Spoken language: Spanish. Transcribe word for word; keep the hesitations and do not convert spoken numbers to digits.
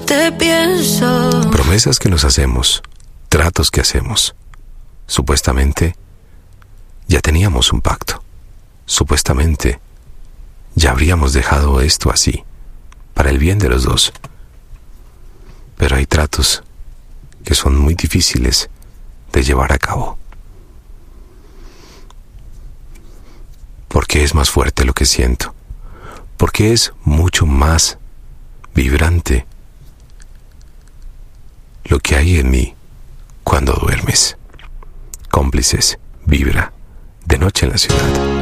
te pienso. Promesas que nos hacemos, tratos que hacemos. Supuestamente, ya teníamos un pacto. Supuestamente, ya habríamos dejado esto así, para el bien de los dos. Pero hay tratos que son muy difíciles de llevar a cabo. Porque es más fuerte lo que siento. Porque es mucho más vibrante lo que hay en mí cuando duermes. Cómplices, vibra, de noche en la ciudad.